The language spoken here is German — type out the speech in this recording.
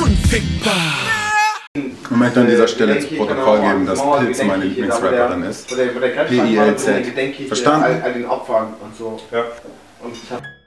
unfickbar. Ich möchte an dieser Stelle zu Protokoll geben, dass Pilz meine Lieblingsrapperin ist. PILZ. Verstanden? All den Opfern und so. Ja. Und ich hab